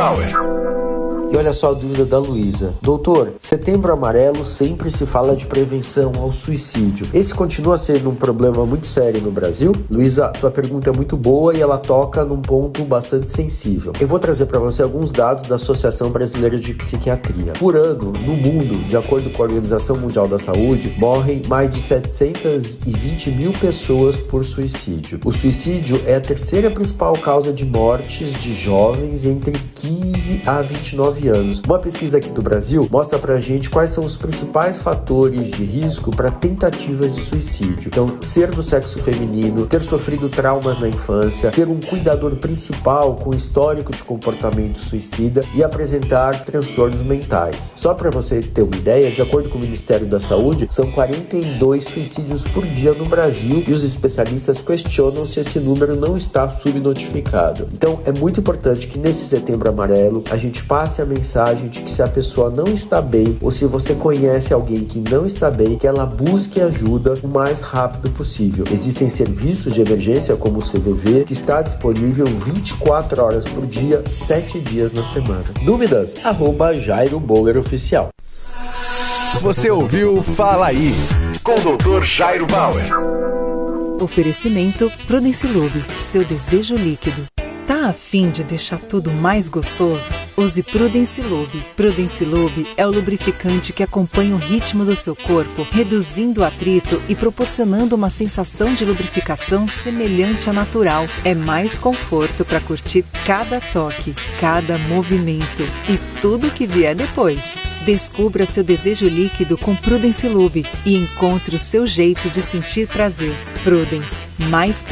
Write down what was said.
Bauer. E olha só a dúvida da Luísa. Doutor, Setembro Amarelo sempre se fala de prevenção ao suicídio. Esse continua sendo um problema muito sério no Brasil? Luísa, tua pergunta é muito boa e ela toca num ponto bastante sensível. Eu vou trazer para você alguns dados da Associação Brasileira de Psiquiatria. Por ano, no mundo, de acordo com a Organização Mundial da Saúde, morrem mais de 720 mil pessoas por suicídio. O suicídio é a terceira principal causa de mortes de jovens entre 15 a 29 anos. Uma pesquisa aqui do Brasil mostra pra gente quais são os principais fatores de risco para tentativas de suicídio. Então, ser do sexo feminino, ter sofrido traumas na infância, ter um cuidador principal com histórico de comportamento suicida e apresentar transtornos mentais. Só para você ter uma ideia, de acordo com o Ministério da Saúde, são 42 suicídios por dia no Brasil e os especialistas questionam se esse número não está subnotificado. Então, é muito importante que nesse Setembro Amarelo a gente passe a mensagem de que se a pessoa não está bem ou se você conhece alguém que não está bem, que ela busque ajuda o mais rápido possível. Existem serviços de emergência como o CVV que está disponível 24 horas por dia, 7 dias na semana. Dúvidas? @Jairo Boller Oficial. Você ouviu Fala Aí com o Dr. Jairo Bauer. Oferecimento Prudence Lube, seu desejo líquido. Tá a fim de deixar tudo mais gostoso? Use Prudence Lube. Prudence Lube é o lubrificante que acompanha o ritmo do seu corpo, reduzindo o atrito e proporcionando uma sensação de lubrificação semelhante à natural. É mais conforto para curtir cada toque, cada movimento e tudo que vier depois. Descubra seu desejo líquido com Prudence Lube e encontre o seu jeito de sentir prazer. Prudence, mais